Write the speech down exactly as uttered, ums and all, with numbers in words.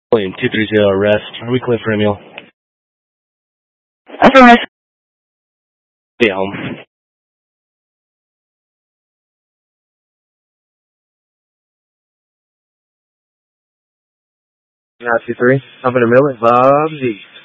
William two three zero arrest. Are we clear for Emil? Affirmative. Be home. Nazi three, up in a minute, Bob Z.